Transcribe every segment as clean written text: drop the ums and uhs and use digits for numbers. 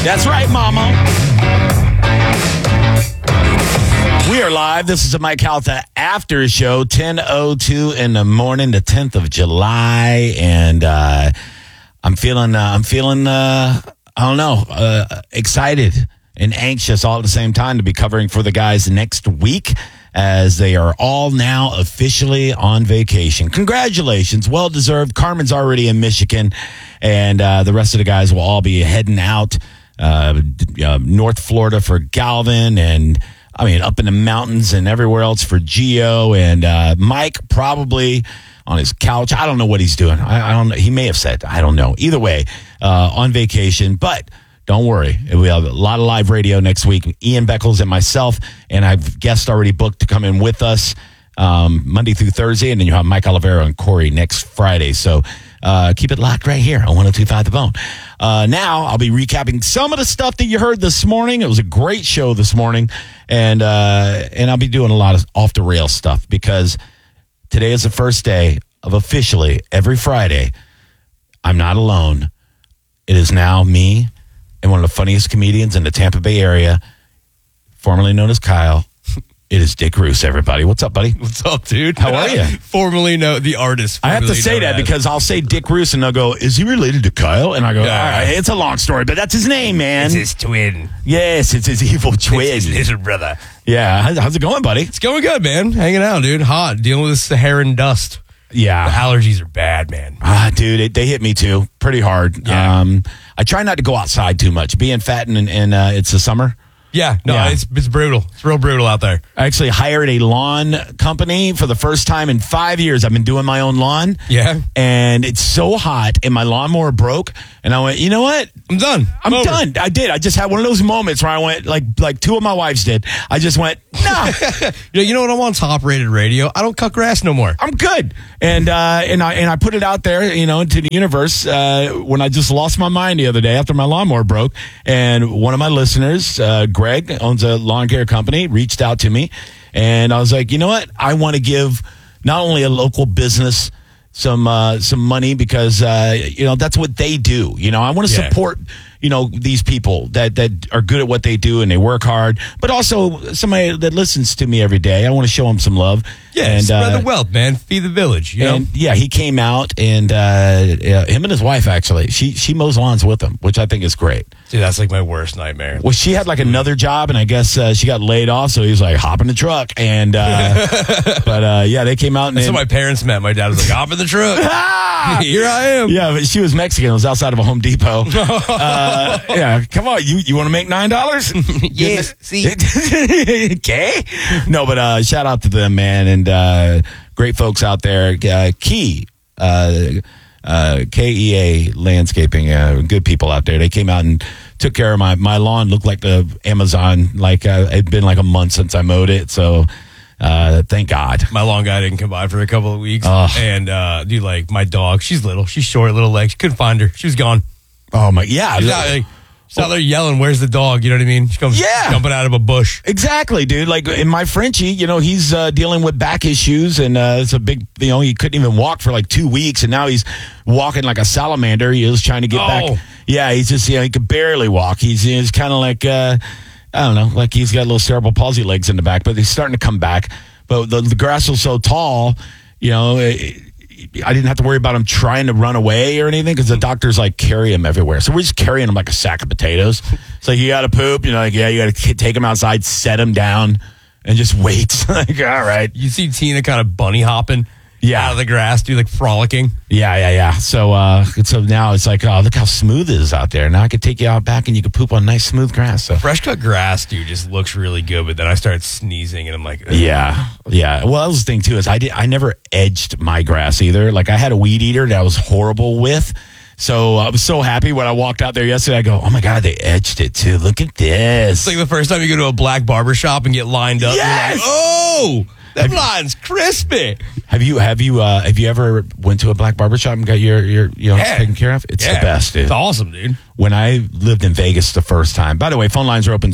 That's right, Mama. We are live. This is the Mike Calta After Show, 10:02 in the morning, the 10th of July, and I'm feeling, I don't know, excited and anxious all at the same time to be covering for the guys next week as they are all now officially on vacation. Congratulations. Well deserved. Carmen's already in Michigan, and the rest of the guys will all be heading out North Florida for Galvin, and I mean up in the mountains and everywhere else for Gio, and Mike probably on his couch. I don't know what he's doing. I don't know. He may have said, I don't know. Either way, on vacation, but don't worry. We have a lot of live radio next week. Ian Beckles and myself, and I've guests already booked to come in with us Monday through Thursday, and then you have Mike Olivero and Corey next Friday. So keep it locked right here on 102.5 The Bone. Now I'll be recapping some of the stuff that you heard this morning. It was a great show this morning, and I'll be doing a lot of off the rail stuff because today is the first day of officially every Friday. I'm not alone. It is now me and one of the funniest comedians in the Tampa Bay area, formerly known as Kyle. It is Dick Roos, everybody. What's up, buddy? What's up, dude? How are you? Formerly known, the artist. I have to say that because I'll say Dick Roos, and they'll go, is he related to Kyle? And I go, all right, it's a long story, but that's his name, man. It's his twin. Yes, it's his evil twin. It's his little brother. Yeah, how's it going, buddy? It's going good, man. Hanging out, dude. Hot. Dealing with the Saharan dust. Yeah. The allergies are bad, man. Dude, they hit me too. Pretty hard. Yeah. I try not to go outside too much. Being fat and it's the summer. Yeah, no, Yeah. It's brutal. It's real brutal out there. I actually hired a lawn company for the first time in 5 years. I've been doing my own lawn. Yeah. And it's so hot, and my lawnmower broke. And I went, you know what? I'm done. I'm over. done. I did. I just had one of those moments where I went, like two of my wives did. I just went, no. You know what? I'm on top rated radio. I don't cut grass no more. I'm good. And I put it out there, into the universe when I just lost my mind the other day after my lawnmower broke. And one of my listeners, Greg, owns a lawn care company, reached out to me. And I was like, you know what? I want to give not only a local business some money because, that's what they do. I want to support, these people that are good at what they do and they work hard, but also somebody that listens to me every day. I want to show them some love. Yeah, and spread the wealth, man. Feed the village. And he came out, and him and his wife, actually, she mows lawns with him, which I think is great. Dude, that's like my worst nightmare. Well, she had like another job, and I guess she got laid off, so he was like, hop in the truck. And they came out. That's how my parents met. My dad was like, hop in the truck. Here I am. Yeah, but she was Mexican. It was outside of a Home Depot. Come on. You want to make $9? Yes. See. Okay. No, but shout out to them, man, and great folks out there. Key. KEA Landscaping, good people out there. They came out and took care of my lawn. Looked like the Amazon. Like it'd been like a month since I mowed it. So thank God. My lawn guy didn't come by for a couple of weeks. And dude, like my dog, she's little. She's short, little legs. Couldn't find her. She was gone. Oh my, yeah. She's out there yelling, where's the dog? You know what I mean? She comes jumping out of a bush. Exactly, dude. Like in my Frenchie, he's dealing with back issues, and it's a big, he couldn't even walk for like 2 weeks, and now he's walking like a salamander. He was trying to get back. Yeah, he's just, he could barely walk. He's kind of like, I don't know, like he's got little cerebral palsy legs in the back, but he's starting to come back. But the grass was so tall, I didn't have to worry about him trying to run away or anything because the doctors like carry him everywhere. So we're just carrying him like a sack of potatoes. It's like, you got to poop. You got to take him outside, set him down, and just wait. Like, all right. You see Tina kind of bunny hopping out of the grass, dude, like frolicking. Yeah. So now it's like, oh, look how smooth it is out there. Now I could take you out back and you could poop on nice smooth grass. So fresh cut grass, dude, just looks really good. But then I started sneezing and I'm like, ugh. Yeah. Well, that was the thing too, is I never edged my grass either. Like I had a weed eater that I was horrible with. So I was so happy when I walked out there yesterday. I go, oh my God, they edged it too. Look at this. It's like the first time you go to a black barber shop and get lined up. Yes! You're like, oh, that line's crispy. Have you ever went to a black barbershop and got your taken care of? It's the best, dude. It's awesome, dude. When I lived in Vegas the first time. By the way, phone lines are open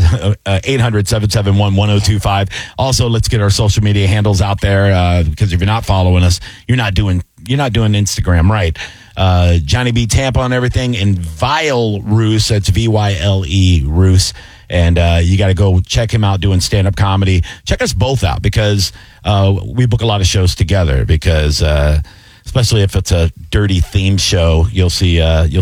800-771-1025. Also, let's get our social media handles out there because if you're not following us, you're not doing Instagram right. Johnny B Tampa on everything, and Vyle Roos. That's VYLE Roos. And you got to go check him out doing stand-up comedy. Check us both out because we book a lot of shows together because especially if it's a dirty theme show, you'll see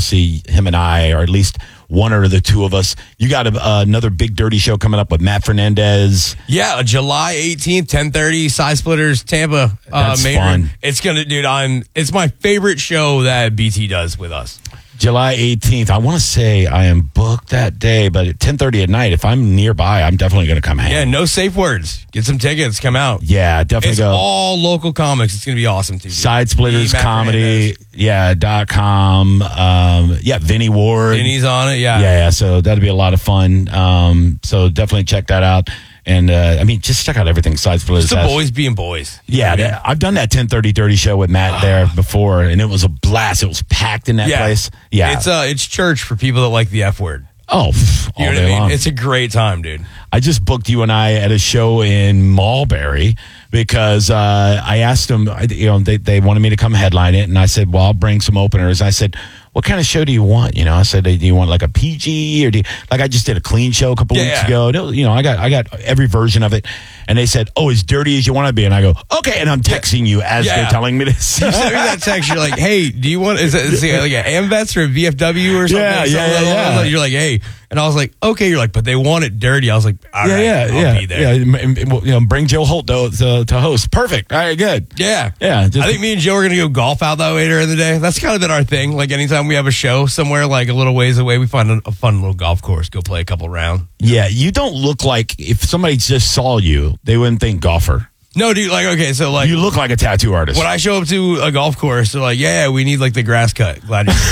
him and I, or at least one or the two of us. You got another big dirty show coming up with Matt Fernandez. Yeah, July 18th, 10:30, Side Splitters, Tampa. That's fun. It's it's my favorite show that BT does with us. July 18th. I want to say I am booked that day, but at 10:30 at night, if I'm nearby, I'm definitely going to come hang. Yeah, no safe words. Get some tickets. Come out. Yeah, definitely It's go. all local comics. It's going to be awesome, too. Side Splitters Comedy. Yeah, .com. Yeah, Vinny Ward. Vinny's on it, yeah. Yeah, so that'll be a lot of fun. So definitely check that out. And, I mean, just check out everything Side Splitters Just the has. boys being boys. Yeah, I've done that 10:30 dirty show with Matt there before, and it was a blast. It was packed in that place. Yeah. It's church for people that like the F word. Oh, all You know what day I mean? long. It's a great time, dude. I just booked you and I at a show in Mulberry because I asked them, they wanted me to come headline it, and I said, well, I'll bring some openers. I said, what kind of show do you want? I said, do you want like a PG or I just did a clean show a couple weeks ago. I got every version of it, and they said, oh, as dirty as you want to be, and I go, okay, and I'm texting you as they're telling me this. You sent me that text. You're like, hey, do you want? Is it like an AMVETS or a VFW or something? Yeah. You're like, hey, and I was like, okay. You're like, but they want it dirty. I was like, all right, I'll be there. Yeah, bring Joe Holt to host. Perfect. All right, good. Yeah. I think me and Joe are gonna go golf out that way during the day. That's kind of been our thing. Like anytime we have a show somewhere like a little ways away, we find a fun little golf course, go play a couple rounds. Yeah, you don't look like, if somebody just saw you, they wouldn't think golfer. No, dude, okay, so You look like a tattoo artist. when I show up to a golf course, they're like, yeah, we need like the grass cut. Glad you're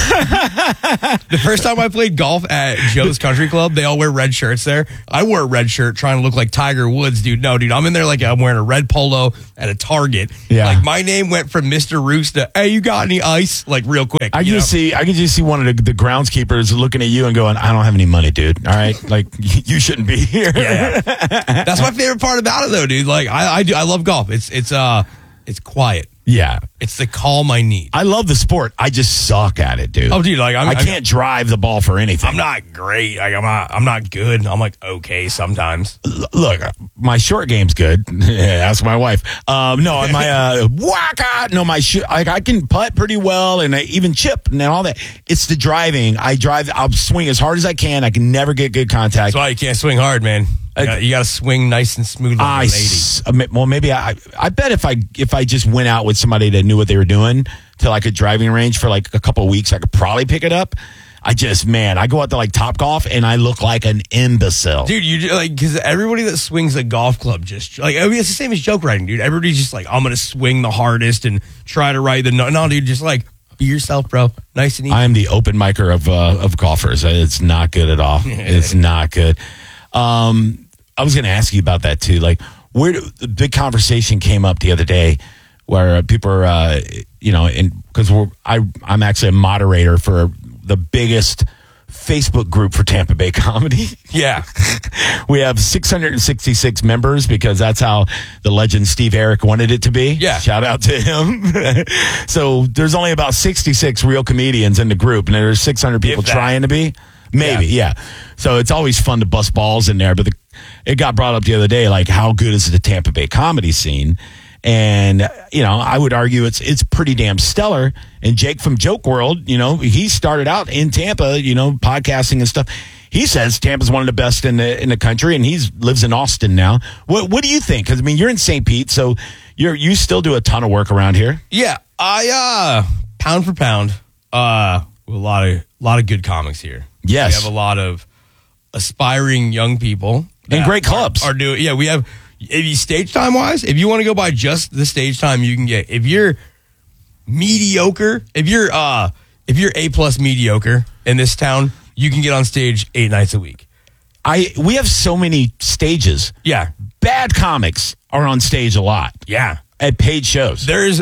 here. The first time I played golf at Joe's Country Club, they all wear red shirts there. I wore a red shirt trying to look like Tiger Woods, dude. No, dude, I'm in there like I'm wearing a red polo at a Target. Yeah. Like my name went from Mr. Roos to, hey, you got any ice? Like real quick. I can just see one of the groundskeepers looking at you and going, I don't have any money, dude. All right? Like, you shouldn't be here. Yeah. That's my favorite part about it, though, dude. Like, I love golf. It's quiet. Yeah. It's the calm I need. I love the sport. I just suck at it, dude. Oh, dude, like I can't drive the ball for anything. I'm not great. Like I'm not good. I'm like okay sometimes. Look, my short game's good. Ask my wife. I can putt pretty well, and I even chip and all that. It's the driving. I'll swing as hard as I can. I can never get good contact. That's why you can't swing hard, man. You got to swing nice and smooth like a lady. Well, maybe I bet if I just went out with somebody that knew what they were doing to like a driving range for like a couple of weeks, I could probably pick it up. I go out to like Topgolf and I look like an imbecile. Dude, you like, because everybody that swings a golf club just like, I mean, it's the same as joke writing, dude. Everybody's just like, I'm going to swing the hardest and try to write no, dude, just like, be yourself, bro. Nice and easy. I am the open micer of golfers. It's not good at all. It's not good. I was going to ask you about that too. Like, the big conversation came up the other day where people are, because I'm actually a moderator for the biggest Facebook group for Tampa Bay comedy. Yeah. We have 666 members because that's how the legend Steve Eric wanted it to be. Yeah. Shout out to him. So there's only about 66 real comedians in the group, and there's 600 people trying to be. Maybe, yeah. So it's always fun to bust balls in there, but it got brought up the other day, like, how good is the Tampa Bay comedy scene? And, I would argue it's pretty damn stellar. And Jake from Joke World, he started out in Tampa, podcasting and stuff. He says Tampa's one of the best in the country, and he lives in Austin now. What do you think? Because, I mean, you're in St. Pete, so you still do a ton of work around here. Yeah, I pound for pound, a lot of good comics here. Yes, we have a lot of aspiring young people and great clubs are doing. Yeah, we have. If you stage time wise, if you want to go by just the stage time you can get, if you're mediocre, if you're A+ mediocre in this town, you can get on stage 8 nights a week. We have so many stages. Yeah, bad comics are on stage a lot. Yeah, at paid shows. There's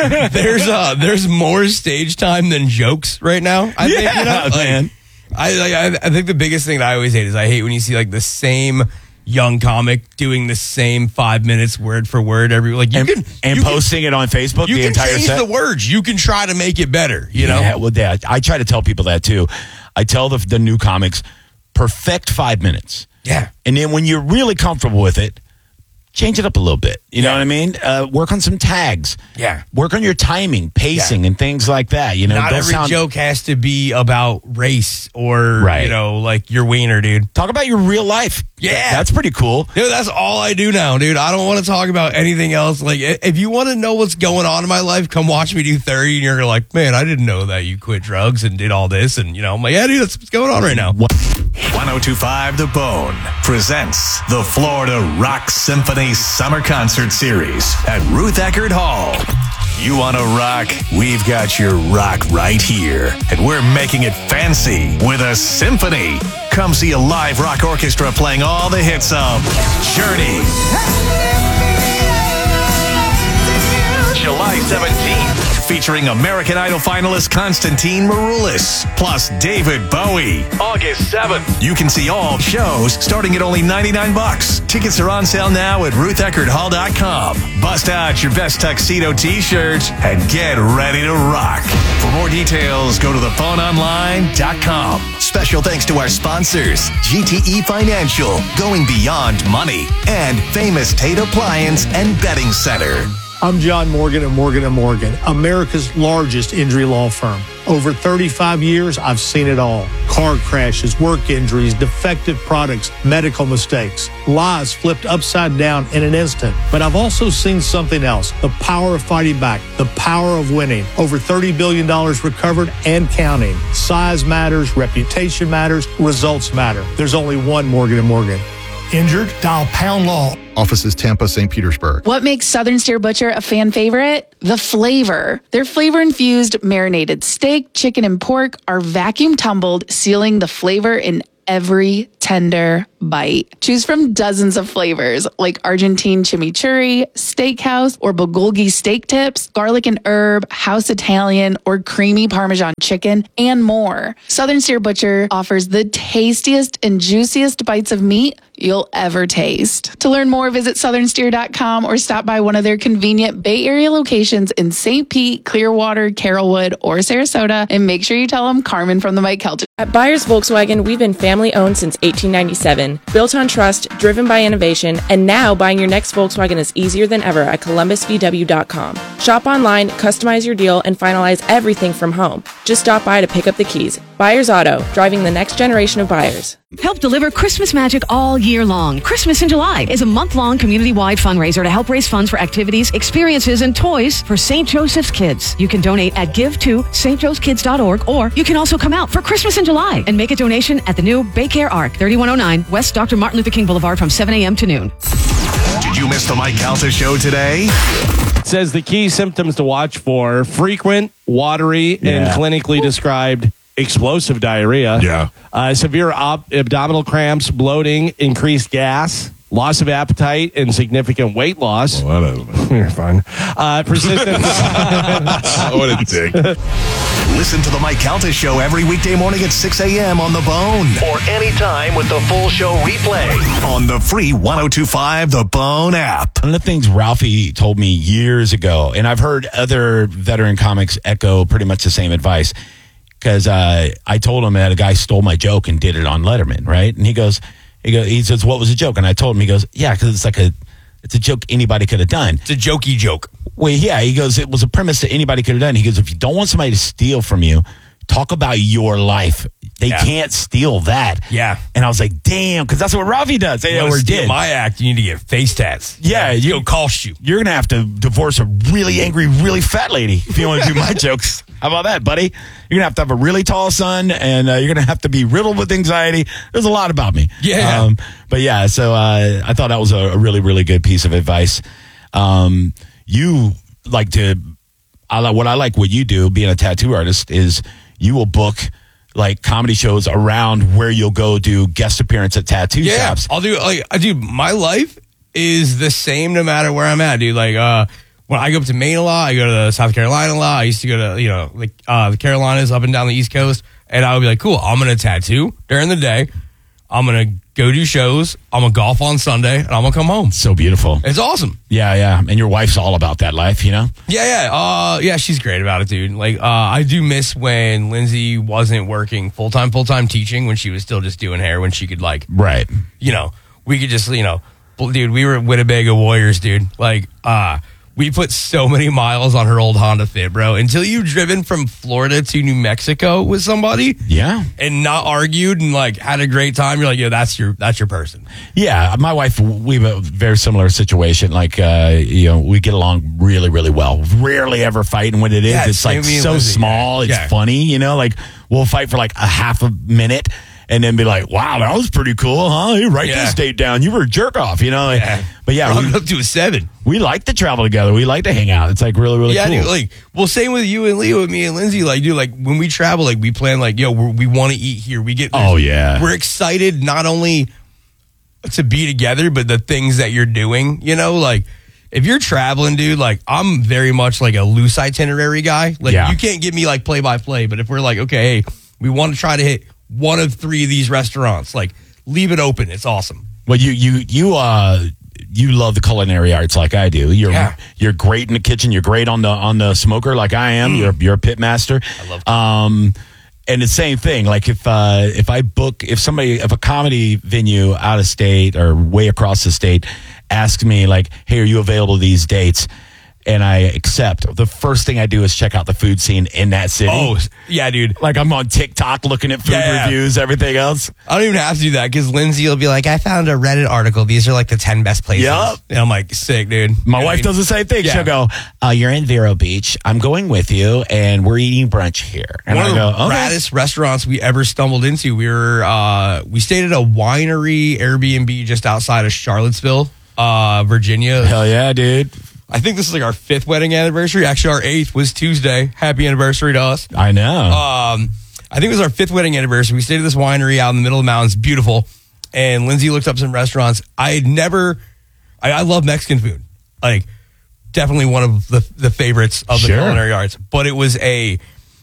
more stage time than jokes right now. I think, man. I think the biggest thing that I always hate is I hate when you see like the same young comic doing the same 5 minutes word for word posting it on Facebook. You the can entire change set. the words. You can try to make it better. You know. Yeah, well, I try to tell people that too. I tell the new comics, perfect 5 minutes. Yeah. And then when you're really comfortable with it, change it up a little bit. You know what I mean? Work on some tags. Yeah. Work on your timing, pacing, and things like that. You know, not every joke has to be about race or, like your wiener, dude. Talk about your real life. Yeah. That's pretty cool. Dude, that's all I do now, dude. I don't want to talk about anything else. Like, if you want to know what's going on in my life, come watch me do 30, and you're like, man, I didn't know that you quit drugs and did all this. And, I'm like, yeah, dude, that's what's going on right now. 1025 The Bone presents the Florida Rock Symphony Summer Concert Series at Ruth Eckerd Hall. You want to rock? We've got your rock right here. And we're making it fancy with a symphony. Come see a live rock orchestra playing all the hits of Journey. July 17th. Featuring American Idol finalist Constantine Maroulis, plus David Bowie. August 7th. You can see all shows starting at only $99. Tickets are on sale now at RuthEckerdHall.com. Bust out your best tuxedo t-shirts and get ready to rock. For more details, go to thephoneonline.com. Special thanks to our sponsors, GTE Financial, going beyond money, and Famous Tate Appliance and Betting Center. I'm John Morgan of Morgan & Morgan, America's largest injury law firm. Over 35 years, I've seen it all. Car crashes, work injuries, defective products, medical mistakes, lives flipped upside down in an instant. But I've also seen something else, the power of fighting back, the power of winning. Over $30 billion recovered and counting. Size matters, reputation matters, results matter. There's only one Morgan & Morgan. Injured? Dial Pound Law. Offices Tampa, St. Petersburg. What makes Southern Steer Butcher a fan favorite? The flavor. Their flavor-infused marinated steak, chicken, and pork are vacuum tumbled, sealing the flavor in every tender bite. Choose from dozens of flavors like Argentine chimichurri, steakhouse, or bulgogi steak tips, garlic and herb, house Italian, or creamy Parmesan chicken, and more. Southern Steer Butcher offers the tastiest and juiciest bites of meat you'll ever taste. To learn more, visit southernsteer.com or stop by one of their convenient Bay Area locations in St. Pete, Clearwater, Carrollwood, or Sarasota, and make sure you tell them Carmen from the Mike Kelton. At Byers Volkswagen, we've been family-owned since 1897, built on trust, driven by innovation, and now buying your next Volkswagen is easier than ever at columbusvw.com. Shop online, customize your deal, and finalize everything from home. Just stop by to pick up the keys. Byers Auto, driving the next generation of buyers. Help deliver Christmas magic all year long. Christmas in July is a month-long community-wide fundraiser to help raise funds for activities, experiences, and toys for St. Joseph's Kids. You can donate at give2stjosephkids.org, or you can also come out for Christmas in July and make a donation at the new Baycare Arc, 3109 West Dr. Martin Luther King Boulevard from 7 a.m. to noon. Did you miss the Mike Calta Show today? It says the key symptoms to watch for: frequent, watery, and clinically described explosive diarrhea. Severe abdominal cramps, bloating, increased gas, loss of appetite, and significant weight loss. You're fine. Persistent. What a dick. Listen to the Mike Calta Show every weekday morning at 6 a.m. on The Bone. Or anytime with the full show replay on the free 1025 The Bone app. One of the things Ralphie told me years ago, and I've heard other veteran comics echo pretty much the same advice, because I told him that a guy stole my joke and did it on Letterman, right? And he says, what was the joke? And I told him, he goes, yeah, because it's a joke anybody could have done. It's a jokey joke. Well, yeah, he goes, it was a premise that anybody could have done. He goes, if you don't want somebody to steal from you, talk about your life. They can't steal that. Yeah. And I was like, damn, because that's what Ralphie does. They Or did. steal my act, you need to get face tats. Yeah, it'll cost you. You're going to have to divorce a really angry, really fat lady if you want to do my jokes. How about that, buddy? You're going to have a really tall son, and you're going to have to be riddled with anxiety. There's a lot about me. Yeah. But yeah, so I thought that was a really, really good piece of advice. You like to, what you do, being a tattoo artist, is you will book like comedy shows around where you'll go do guest appearance at tattoo shops. I'll do my life is the same no matter where I'm at, dude. Like when I go up to Maine a lot, I go to South Carolina a lot. I used to go to the Carolinas, up and down the East Coast, and I would be like, cool, I'm gonna tattoo during the day. I'm gonna go do shows. I'm going to golf on Sunday, and I'm going to come home. So beautiful. It's awesome. Yeah. And your wife's all about that life, you know? Yeah, she's great about it, dude. Like, I do miss when Lindsay wasn't working full-time teaching, when she was still just doing hair, when she could, like, right. You know, we could just, you know, dude, we were Winnebago Warriors, dude. Like, we put so many miles on her old Honda Fit, bro. Until you've driven from Florida to New Mexico with somebody, and not argued and like had a great time, you're like, yeah, that's your person. Yeah, my wife, we have a very similar situation. Like, you know, we get along really, really well. Rarely ever fight, and when it is, it's like so small. It's funny, you know. Like, we'll fight for like a half a minute. And then be like, wow, that was pretty cool, huh? You write this date down. You were a jerk off, you know? Like, but yeah, we're up to a 7. We like to travel together. We like to hang out. It's like really, really cool. Dude, like, well, same with you and Leo, with me and Lindsay. Like, dude, like when we travel, like we plan, like, yo, we want to eat here. We get, we're excited not only to be together, but the things that you're doing, you know? Like, if you're traveling, dude, like, I'm very much like a loose itinerary guy. Like, you can't give me like play by play, but if we're like, okay, hey, we want to try to hit one of 3 of these restaurants, like, leave it open. It's awesome. Well, you love the culinary arts like I do. You're great in the kitchen. You're great on the smoker like I am. You're a pit master. I love and the same thing. Like if a comedy venue out of state or way across the state asks me like, hey, are you available these dates? And I accept. The first thing I do is check out the food scene in that city. Oh, yeah, dude. Like I'm on TikTok looking at food reviews, everything else. I don't even have to do that because Lindsay will be like, I found a Reddit article. These are like the 10 best places. Yep. And I'm like, sick, dude. My wife does the same thing. She'll go, you're in Vero Beach. I'm going with you, and we're eating brunch here. And one of the raddest restaurants we ever stumbled into. We stayed at a winery Airbnb just outside of Charlottesville, Virginia. Hell yeah, dude. I think this is like our 5th wedding anniversary. Actually, our 8th was Tuesday. Happy anniversary to us. I know. I think it was our 5th wedding anniversary. We stayed at this winery out in the middle of the mountains. Beautiful. And Lindsay looked up some restaurants. I love Mexican food. Like, definitely one of the favorites of the culinary arts. But it was a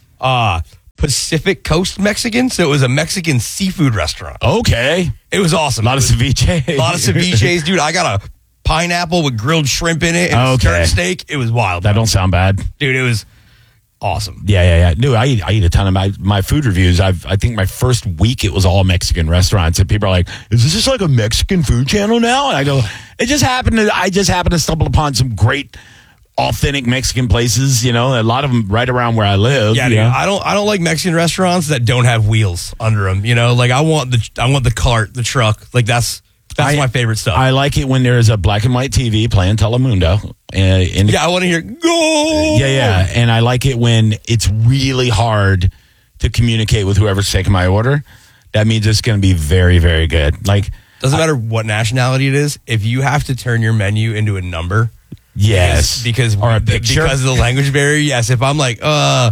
Pacific Coast Mexican. So it was a Mexican seafood restaurant. Okay. It was awesome. A lot of ceviche. A lot of ceviches. Dude, I got a pineapple with grilled shrimp in it and turkey steak. It was wild. That don't sound bad. Dude, it was awesome. Yeah. Dude, I eat a ton of my food reviews. I think my first week it was all Mexican restaurants, and people are like, is this just like a Mexican food channel now? And I go, I just happened to stumble upon some great authentic Mexican places, you know, a lot of them right around where I live. Yeah, dude, I don't like Mexican restaurants that don't have wheels under them, you know? Like I want the cart, the truck. Like that's my favorite stuff. I like it when there's a black and white TV playing Telemundo. I want to hear go. Yeah. And I like it when it's really hard to communicate with whoever's taking my order. That means it's going to be very, very good. Like, doesn't matter what nationality it is. If you have to turn your menu into a number, because of the language barrier. Yes, if I'm like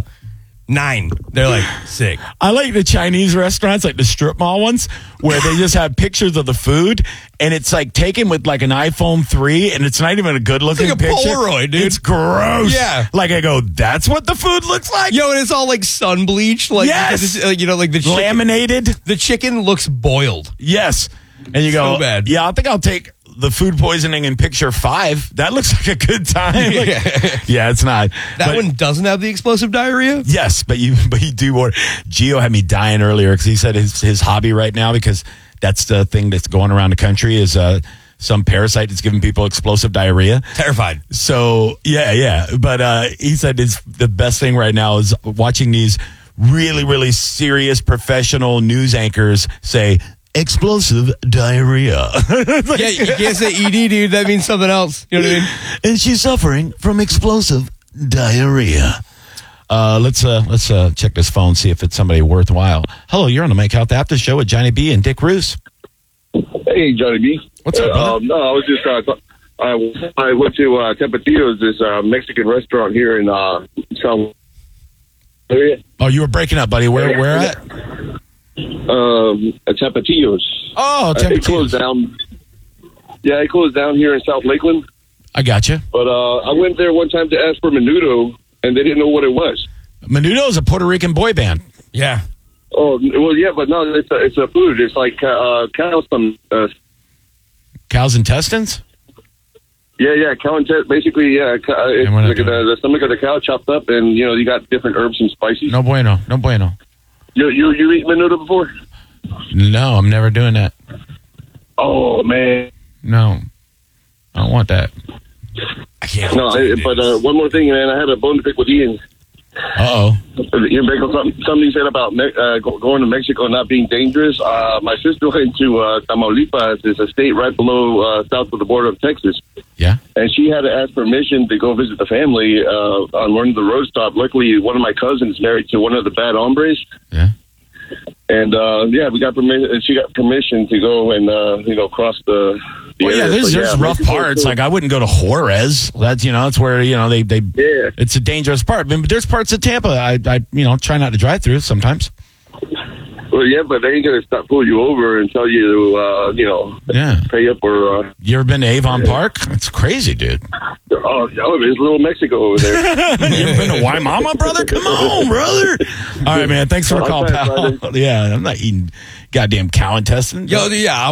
9, they're like sick. I like the Chinese restaurants, like the strip mall ones, where they just have pictures of the food, and it's like taken with like an iPhone 3, and it's not even a good looking picture. It's like a Polaroid, dude. It's gross. Yeah, like I go, that's what the food looks like. Yo, and it's all like sun bleached, like you know, like the laminated. The chicken looks boiled. Yes, and you go, so bad. Yeah, I think I'll take the food poisoning in picture 5. That looks like a good time. Like, yeah, it's not. That one doesn't have the explosive diarrhea? Yes, but you do more. Gio had me dying earlier because he said his hobby right now, because that's the thing that's going around the country, is some parasite that's giving people explosive diarrhea. Terrified. So, yeah. But he said the best thing right now is watching these really, really serious professional news anchors say, explosive diarrhea. Yeah, you can't say ED, dude. That means something else. You know what I mean? And she's suffering from explosive diarrhea. Let's check this phone, see if it's somebody worthwhile. Hello, you're on the Make Health After Show with Johnny B and Dick Roos. Hey, Johnny B. What's up, brother? No, I was just I went to Tempatitos, this Mexican restaurant here in South area. Oh, you were breaking up, buddy. Where at? At Tapatillos. Oh, Tapatillos. It closed down. Yeah, it closed down here in South Lakeland. I got you. But I went there one time to ask for Menudo, and they didn't know what it was. Menudo is a Puerto Rican boy band. Yeah. Oh, well, yeah, but no, it's a food. It's like cow's intestines? Yeah, cow intestines. Basically, yeah, it's like the stomach of the cow chopped up, and, you got different herbs and spices. No bueno. You eat menudo before? No, I'm never doing that. Oh, man. No. I don't want that. I can't. No, but one more thing, man. I had a bone to pick with Ian. Uh-oh. Ian Bagel, something you said about going to Mexico and not being dangerous. My sister went to Tamaulipas. It's a state right below south of the border of Texas. Yeah. And she had to ask permission to go visit the family on one of the road stops. Luckily, one of my cousins married to one of the bad hombres. Yeah. And, we got permission. She got permission to go and, cross the well, yeah, there's rough parts. Like, I wouldn't go to Juarez. That's, it's where, it's a dangerous part. But there's parts of Tampa I try not to drive through sometimes. Well, yeah, but they ain't going to pull you over and tell you to, pay up or... You ever been to Avon Park? It's crazy, dude. Oh, there's little Mexico over there. You ever been to Waimama, brother? Come on, brother. All right, man. Thanks for the call, pal. Yeah, I'm not eating goddamn cow intestines. Yo, yeah,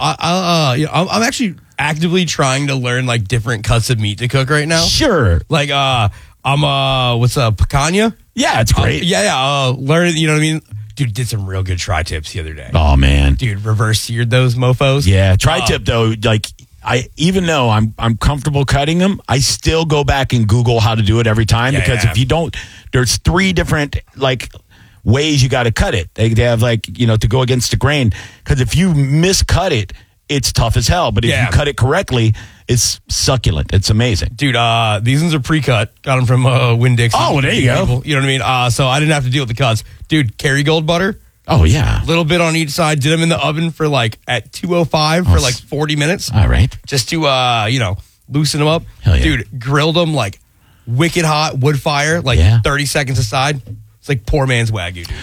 I'm actually actively trying to learn like different cuts of meat to cook right now. Sure. Like what's picanha? Yeah, it's great. Learn it, you know what I mean? Dude, did some real good tri-tips the other day. Oh, man. Dude, reverse seared those mofos. Yeah, tri-tip though, like even though I'm comfortable cutting them, I still go back and Google how to do it every time because if you don't, there's 3 different like ways you got to cut it. They have like, to go against the grain. Because if you miscut it, it's tough as hell. But if you cut it correctly, it's succulent. It's amazing. Dude, these ones are pre-cut. Got them from Winn-Dixie. Oh, well, there you go. You know what I mean? So I didn't have to deal with the cuts. Dude, Kerrygold butter. Oh, yeah. A little bit on each side. Did them in the oven for like at 205 for like 40 minutes. All right. Just to, loosen them up. Hell yeah. Dude, grilled them like wicked hot wood fire, like 30 seconds aside. It's like poor man's Wagyu, dude.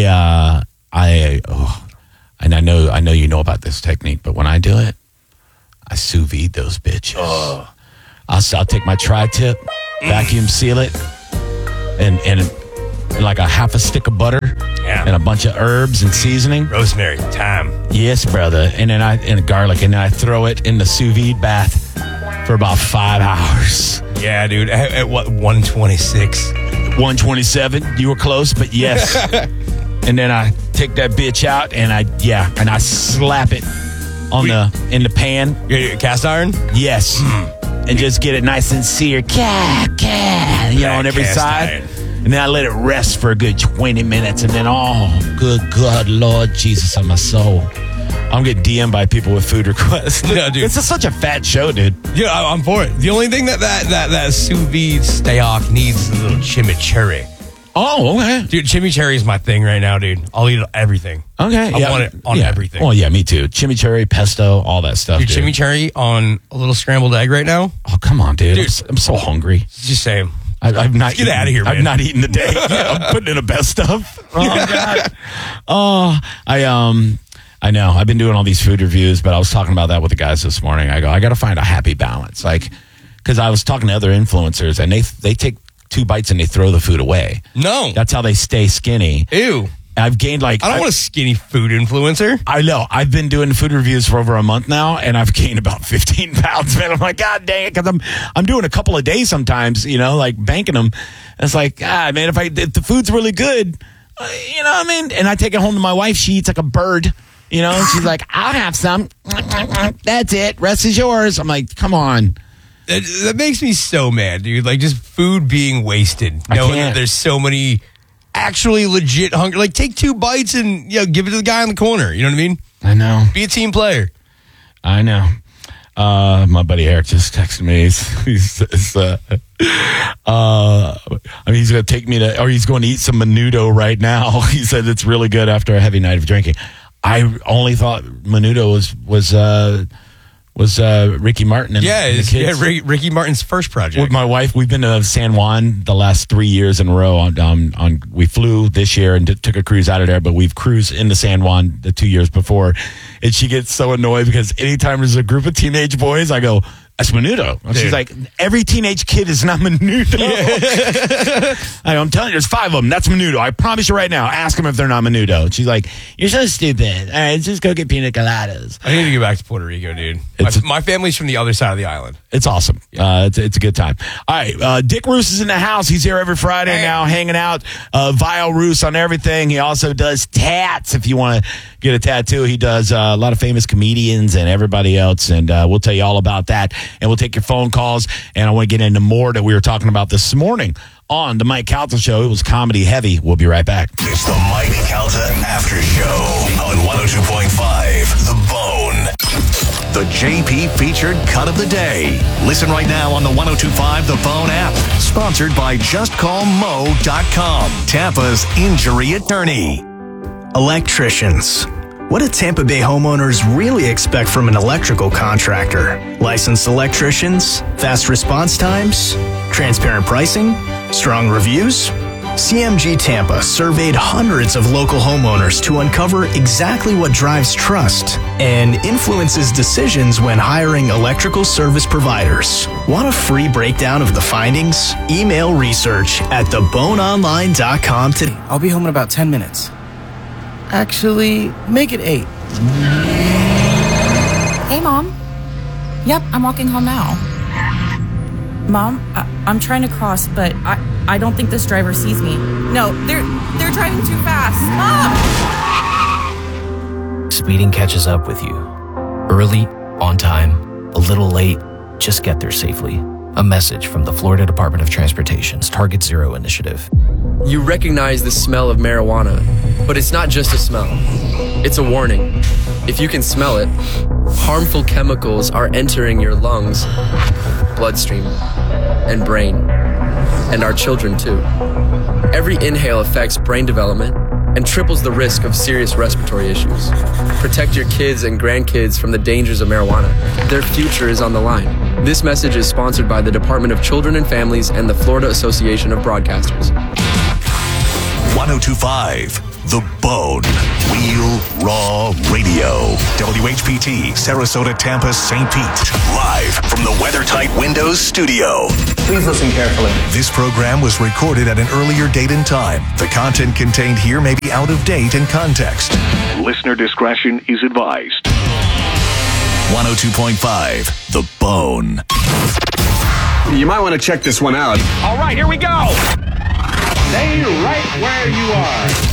And I know you know about this technique, but when I do it, I sous vide those bitches. Oh. I'll take my tri-tip, vacuum seal it, and like a half a stick of butter and a bunch of herbs and seasoning. Rosemary, thyme. Yes, brother. And then garlic, and then I throw it in the sous vide bath for about 5 hours. Yeah, dude. At what, 126? 127. You were close, but yes. And then I take that bitch out and I slap it in the pan. Cast iron? Yes. And just get it nice and seared. On every side. Iron. And then I let it rest for a good 20 minutes. And then, good God, Lord Jesus of my soul. I'm getting DM'd by people with food requests. Yeah, dude. This is such a fat show, dude. Yeah, I'm for it. The only thing that sous vide steak needs is a little chimichurri. Oh, okay. Dude, chimichurri is my thing right now, dude. I'll eat everything. Okay. I want it on everything. Well, yeah, me too. Chimichurri, pesto, all that stuff, dude. Chimichurri on a little scrambled egg right now? Oh, come on, dude. I'm so hungry. Just saying. I'm not get out of here, man. I'm not eating today. I'm putting in the best stuff. Oh, God. I know. I've been doing all these food reviews, but I was talking about that with the guys this morning. I got to find a happy balance. Like, because I was talking to other influencers, and they take 2 bites and they throw the food away. No. That's how they stay skinny. Ew. I've gained I don't want a skinny food influencer. I know. I've been doing food reviews for over a month now, and I've gained about 15 pounds, man. I'm like, God dang it, because I'm doing a couple of days sometimes, like banking them. And it's like, man, if the food's really good, you know what I mean? And I take it home to my wife. She eats like a bird, and she's like, I'll have some. That's it. Rest is yours. I'm like, come on. That makes me so mad, dude. Like, just food being wasted. Knowing that there's so many actually legit hunger. Like, take 2 bites and give it to the guy in the corner. You know what I mean? I know. Be a team player. I know. My buddy Eric just texted me. He's going to take me to, or he's going to eat some menudo right now. He said it's really good after a heavy night of drinking. I only thought menudo was Ricky Martin and the kids. Ricky Martin's first project. With my wife, we've been to San Juan the last 3 years in a row. We flew this year and took a cruise out of there, but we've cruised into San Juan the 2 years before. And she gets so annoyed because anytime there's a group of teenage boys, I go, That's Menudo. And she's like, every teenage kid is not Menudo. I'm telling you, there's 5 of them. That's Menudo. I promise you right now. Ask them if they're not Menudo. And she's like, you're so stupid. All right, just go get pina coladas. I need to get back to Puerto Rico, dude. My family's from the other side of the island. It's awesome. It's a good time. All right, Dick Roos is in the house. He's here every Friday now, hanging out. Vile Roos on everything. He also does tats. If you want to get a tattoo, he does a lot of famous comedians and everybody else. And we'll tell you all about that. And we'll take your phone calls. And I want to get into more that we were talking about this morning on the Mike Calta Show. It was comedy heavy. We'll be right back. It's the Mike Calta After Show on 102.5 The Bone. The JP featured cut of the day. Listen right now on the 102.5 The Bone app. Sponsored by JustCallMo.com, Tampa's injury attorney. Electricians. What do Tampa Bay homeowners really expect from an electrical contractor? Licensed electricians? Fast response times? Transparent pricing? Strong reviews? CMG Tampa surveyed hundreds of local homeowners to uncover exactly what drives trust and influences decisions when hiring electrical service providers. Want a free breakdown of the findings? Email research@theboneonline.com today. I'll be home in about 10 minutes. Actually, make it 8. Hey, Mom. Yep, I'm walking home now. Mom, I'm trying to cross, but I don't think this driver sees me. No, they're driving too fast. Mom! Speeding catches up with you. Early, on time, a little late, just get there safely. A message from the Florida Department of Transportation's Target Zero initiative. You recognize the smell of marijuana, but it's not just a smell. It's a warning. If you can smell it, harmful chemicals are entering your lungs, bloodstream, and brain, and our children too. Every inhale affects brain development and triples the risk of serious respiratory issues. Protect your kids and grandkids from the dangers of marijuana. Their future is on the line. This message is sponsored by the Department of Children and Families and the Florida Association of Broadcasters. 102.5 The Bone. Real Raw Radio. WHPT, Sarasota, Tampa, St. Pete. Live from the WeatherTight Windows studio. Please listen carefully. This program was recorded at an earlier date and time. The content contained here may be out of date in context. Listener discretion is advised. 102.5 The Bone. You might want to check this one out. All right, here we go. Stay right where you are.